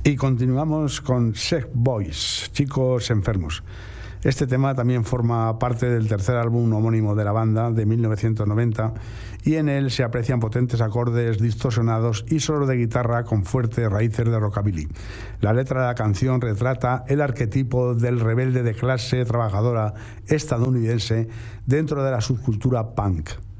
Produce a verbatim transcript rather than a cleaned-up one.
Y continuamos con Sick Boys, Chicos Enfermos. Este tema también forma parte del tercer álbum homónimo de la banda de mil novecientos noventa y en él se aprecian potentes acordes distorsionados y solos de guitarra con fuertes raíces de rockabilly. La letra de la canción retrata el arquetipo del rebelde de clase trabajadora estadounidense dentro de la subcultura punk.